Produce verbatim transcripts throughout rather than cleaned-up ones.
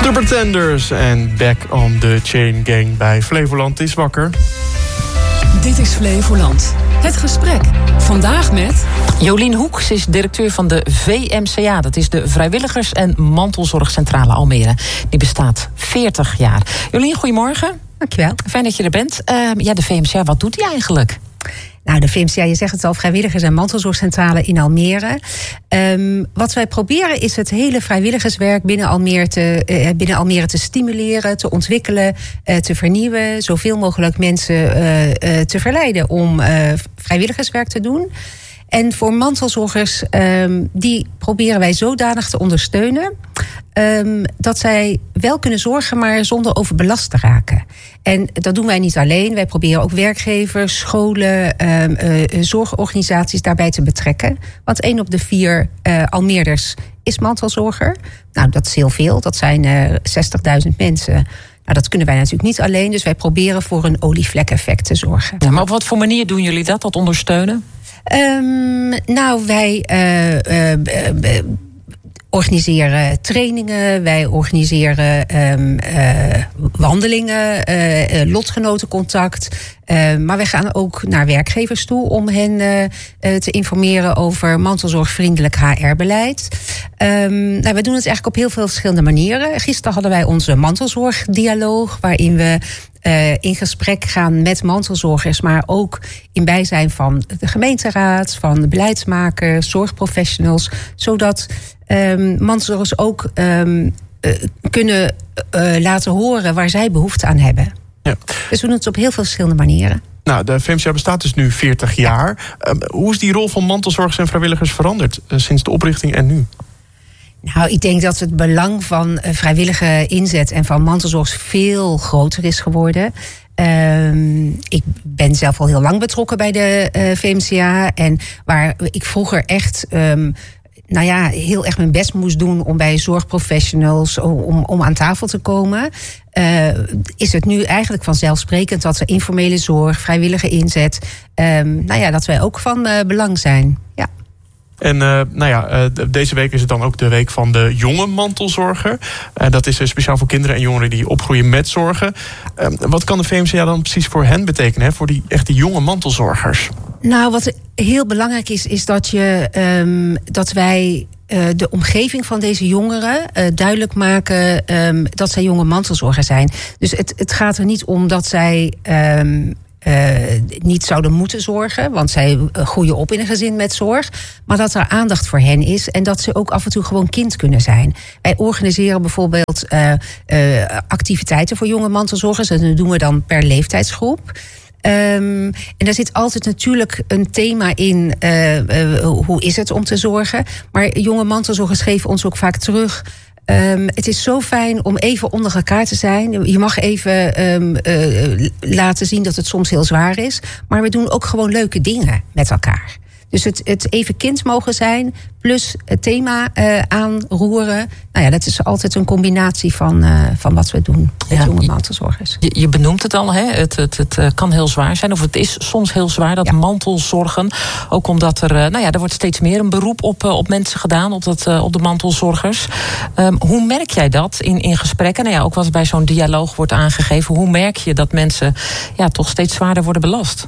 The Pretenders en Back on the Chain Gang bij Flevoland is wakker. Dit is Flevoland. Het gesprek. Vandaag met Jolien Hoek, ze is directeur van de V M C A. Dat is de Vrijwilligers- en Mantelzorgcentrale Almere. Die bestaat veertig jaar. Jolien, goedemorgen. Dankjewel. Fijn dat je er bent. Uh, ja, de V M C A, wat doet die eigenlijk? Nou, de V M C A, je zegt het al, Vrijwilligers- en Mantelzorgcentrale in Almere. Um, wat wij proberen is het hele vrijwilligerswerk binnen Almere te, uh, binnen Almere te stimuleren, te ontwikkelen, uh, te vernieuwen. Zoveel mogelijk mensen uh, uh, te verleiden om uh, vrijwilligerswerk te doen. En voor mantelzorgers, um, die proberen wij zodanig te ondersteunen Um, dat zij wel kunnen zorgen, maar zonder overbelast te raken. En dat doen wij niet alleen. Wij proberen ook werkgevers, scholen, um, uh, zorgorganisaties daarbij te betrekken. Want één op de vier uh, Almeerders is mantelzorger. Nou, dat is heel veel. Dat zijn uh, zestigduizend mensen. Nou, dat kunnen wij natuurlijk niet alleen. Dus wij proberen voor een olievlek-effect te zorgen. Ja, maar op wat voor manier doen jullie dat, dat ondersteunen? Um, nou, wij Uh, uh, uh, organiseren trainingen, wij organiseren um, uh, wandelingen, uh, uh, lotgenotencontact. Uh, maar wij gaan ook naar werkgevers toe om hen uh, uh, te informeren over mantelzorgvriendelijk H R-beleid. Um, nou, we doen het eigenlijk op heel veel verschillende manieren. Gisteren hadden wij onze mantelzorgdialoog, waarin we Uh, in gesprek gaan met mantelzorgers, maar ook in bijzijn van de gemeenteraad, van de beleidsmakers, zorgprofessionals, zodat um, mantelzorgers ook um, uh, kunnen uh, laten horen waar zij behoefte aan hebben. Ja. Dus we doen het op heel veel verschillende manieren. Nou, de V M C A bestaat dus nu veertig jaar. Uh, hoe is die rol van mantelzorgers en vrijwilligers veranderd uh, sinds de oprichting en nu? Nou, ik denk dat het belang van vrijwillige inzet en van mantelzorg veel groter is geworden. Um, ik ben zelf al heel lang betrokken bij de uh, V M C A. En waar ik vroeger echt Um, nou ja, heel erg mijn best moest doen om bij zorgprofessionals om, om aan tafel te komen, Uh, is het nu eigenlijk vanzelfsprekend dat we informele zorg, vrijwillige inzet, um, nou ja, dat wij ook van uh, belang zijn. Ja. En uh, nou ja, uh, deze week is het dan ook de week van de jonge mantelzorger. Uh, dat is uh, speciaal voor kinderen en jongeren die opgroeien met zorgen. Uh, wat kan de V M C A dan precies voor hen betekenen, hè? Voor die echt die jonge mantelzorgers? Nou, wat heel belangrijk is, is dat, je, um, dat wij uh, de omgeving van deze jongeren uh, duidelijk maken um, dat zij jonge mantelzorgers zijn. Dus het, het gaat er niet om dat zij Um, Uh, niet zouden moeten zorgen, want zij groeien op in een gezin met zorg, maar dat er aandacht voor hen is en dat ze ook af en toe gewoon kind kunnen zijn. Wij organiseren bijvoorbeeld uh, uh, activiteiten voor jonge mantelzorgers, en dat doen we dan per leeftijdsgroep. Um, en daar zit altijd natuurlijk een thema in, uh, uh, hoe is het om te zorgen, maar jonge mantelzorgers geven ons ook vaak terug. Um, het is zo fijn om even onder elkaar te zijn. Je mag even um, uh, laten zien dat het soms heel zwaar is. Maar we doen ook gewoon leuke dingen met elkaar. Dus het, het even kind mogen zijn, plus het thema uh, aanroeren. Nou ja, dat is altijd een combinatie van, uh, van wat we doen met ja, jonge mantelzorgers. Je, je benoemt het al, hè? Het, het, het kan heel zwaar zijn. Of het is soms heel zwaar, dat ja. mantelzorgen. Ook omdat er, nou ja, er wordt steeds meer een beroep op, op mensen gedaan, op, dat, op de mantelzorgers. Um, hoe merk jij dat in, in gesprekken? Nou ja, ook wat bij zo'n dialoog wordt aangegeven. Hoe merk je dat mensen ja, toch steeds zwaarder worden belast?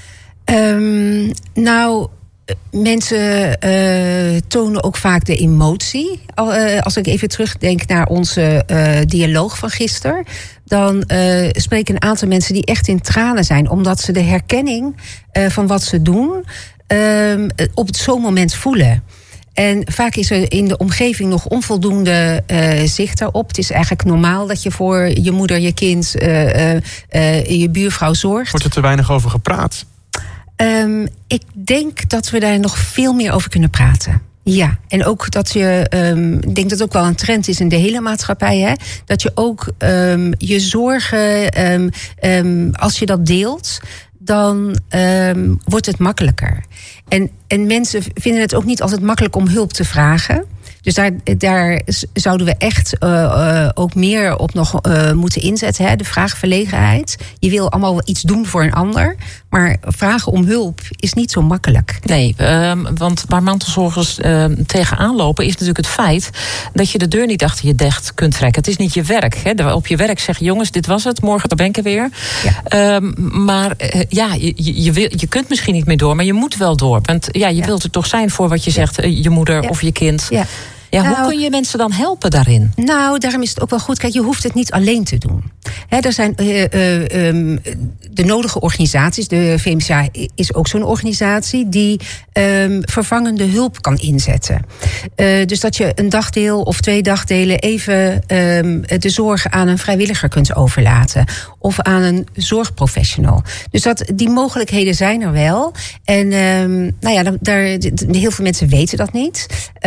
Um, nou, mensen uh, tonen ook vaak de emotie. Uh, als ik even terugdenk naar onze uh, dialoog van gisteren, dan uh, spreken een aantal mensen die echt in tranen zijn, omdat ze de herkenning uh, van wat ze doen uh, op zo'n moment voelen. En vaak is er in de omgeving nog onvoldoende uh, zicht daarop. Het is eigenlijk normaal dat je voor je moeder, je kind, uh, uh, uh, je buurvrouw zorgt. Wordt er te weinig over gepraat? Um, ik denk dat we daar nog veel meer over kunnen praten. Ja, en ook dat je, um, ik denk dat het ook wel een trend is in de hele maatschappij, hè, dat je ook um, je zorgen, um, um, als je dat deelt, dan um, wordt het makkelijker. En, en mensen vinden het ook niet altijd makkelijk om hulp te vragen. Dus daar, daar zouden we echt uh, uh, ook meer op nog uh, moeten inzetten. Hè? De vraagverlegenheid. Je wil allemaal wel iets doen voor een ander. Maar vragen om hulp is niet zo makkelijk. Nee, uh, want waar mantelzorgers uh, tegenaan lopen is natuurlijk het feit dat je de deur niet achter je dicht kunt trekken. Het is niet je werk. Hè? Op je werk zeg je, jongens, dit was het, morgen ben ik er weer. Ja. Uh, maar uh, ja, je, je, wil, je kunt misschien niet meer door, maar je moet wel door. Want ja, je ja. wilt er toch zijn voor wat je zegt, uh, je moeder ja. of je kind. Ja. Ja, nou, hoe kun je mensen dan helpen daarin? Nou, daarom is het ook wel goed. Kijk, je hoeft het niet alleen te doen. He, er zijn uh, uh, um, de nodige organisaties. De V M C A is ook zo'n organisatie die um, vervangende hulp kan inzetten. Uh, dus dat je een dagdeel of twee dagdelen even um, de zorg aan een vrijwilliger kunt overlaten. Of aan een zorgprofessional. Dus dat, die mogelijkheden zijn er wel. En um, nou ja, daar, heel veel mensen weten dat niet.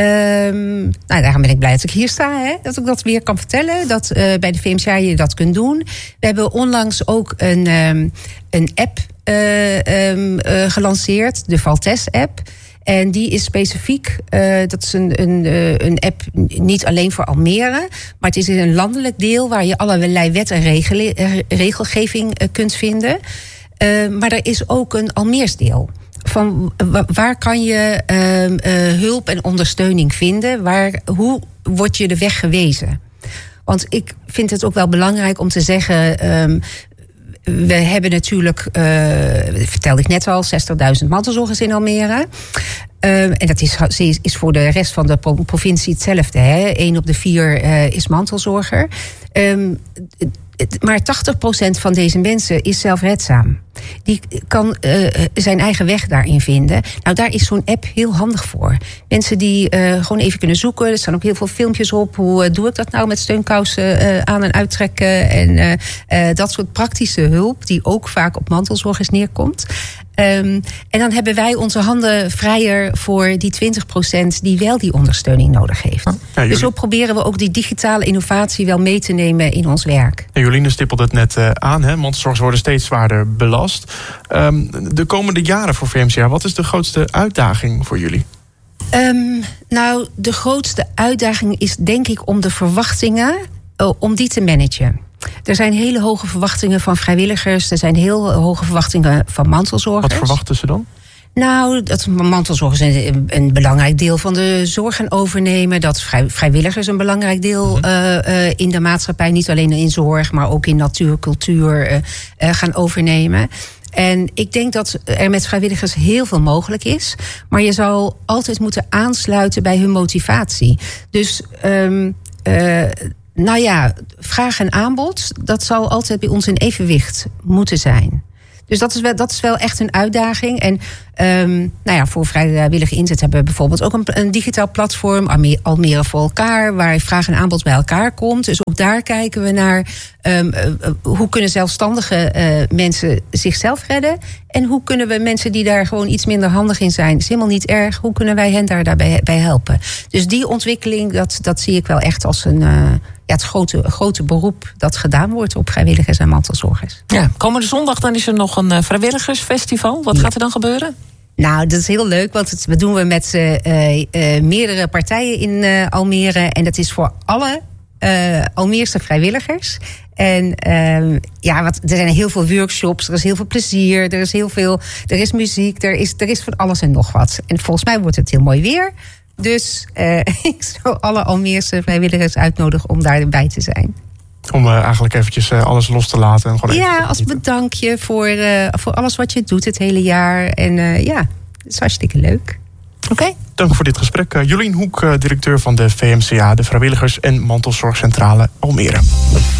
Um, Nou, daarom ben ik blij dat ik hier sta, hè, dat ik dat weer kan vertellen. Dat uh, bij de V M C A je dat kunt doen. We hebben onlangs ook een, um, een app uh, um, uh, gelanceerd, de Valtes-app. En die is specifiek, uh, dat is een, een, uh, een app niet alleen voor Almere, maar het is een landelijk deel waar je allerlei wet en regel, regelgeving uh, kunt vinden. Uh, maar er is ook een Almeers deel. Van waar kan je uh, uh, hulp en ondersteuning vinden? Waar, hoe word je de weg gewezen? Want ik vind het ook wel belangrijk om te zeggen, Um, we hebben natuurlijk, uh, dat vertelde ik net al, zestigduizend mantelzorgers in Almere. Uh, en dat is, is voor de rest van de provincie hetzelfde. Hè? Eén op de vier uh, is mantelzorger. Um, Maar tachtig procent van deze mensen is zelfredzaam. Die kan uh, zijn eigen weg daarin vinden. Nou, daar is zo'n app heel handig voor. Mensen die uh, gewoon even kunnen zoeken. Er staan ook heel veel filmpjes op. Hoe uh, doe ik dat nou met steunkousen uh, aan en uittrekken? En uh, uh, dat soort praktische hulp die ook vaak op mantelzorgers neerkomt. Um, en dan hebben wij onze handen vrijer voor die twintig procent die wel die ondersteuning nodig heeft. Ja, dus zo proberen we ook die digitale innovatie wel mee te nemen in ons werk. Ja, Jolien stippelde het net uh, aan, hè? Mantelzorgers worden steeds zwaarder belast. Um, de komende jaren voor V M C A, wat is de grootste uitdaging voor jullie? Um, nou, de grootste uitdaging is denk ik om de verwachtingen, uh, om die te managen. Er zijn hele hoge verwachtingen van vrijwilligers. Er zijn heel hoge verwachtingen van mantelzorgers. Wat verwachten ze dan? Nou, dat mantelzorgers een, een belangrijk deel van de zorg gaan overnemen. Dat vrij, vrijwilligers een belangrijk deel uh, uh, in de maatschappij, niet alleen in zorg, maar ook in natuur, cultuur uh, uh, gaan overnemen. En ik denk dat er met vrijwilligers heel veel mogelijk is. Maar je zou altijd moeten aansluiten bij hun motivatie. Dus Um, uh, Nou ja, vraag en aanbod, dat zal altijd bij ons in evenwicht moeten zijn. Dus dat is wel, dat is wel echt een uitdaging. En um, nou ja, voor vrijwillige inzet hebben we bijvoorbeeld ook een, een digitaal platform, Almere voor elkaar, waar vraag en aanbod bij elkaar komt. Dus ook daar kijken we naar um, uh, hoe kunnen zelfstandige uh, mensen zichzelf redden. En hoe kunnen we mensen die daar gewoon iets minder handig in zijn, is helemaal niet erg, hoe kunnen wij hen daar daarbij bij helpen? Dus die ontwikkeling, dat, dat zie ik wel echt als een Uh, ja, het grote, grote beroep dat gedaan wordt op vrijwilligers en mantelzorgers. Ja, komende zondag dan is er nog een uh, vrijwilligersfestival. Wat ja. gaat er dan gebeuren? Nou, dat is heel leuk, want het, dat doen we met uh, uh, meerdere partijen in uh, Almere. En dat is voor alle uh, Almeerse vrijwilligers. En uh, ja, wat, er zijn heel veel workshops, er is heel veel plezier, er is heel veel, er is muziek, er is, er is van alles en nog wat. En volgens mij wordt het heel mooi weer. Dus uh, ik zou alle Almeerse vrijwilligers uitnodigen om daarbij te zijn. Om uh, eigenlijk eventjes uh, alles los te laten. En gewoon ja, als bedankje voor, uh, voor alles wat je doet het hele jaar. En uh, ja, het is hartstikke leuk. Oké. Okay. Dank voor dit gesprek. Uh, Jolien Hoek, uh, directeur van de V M C A, de Vrijwilligers- en Mantelzorgcentrale Almere.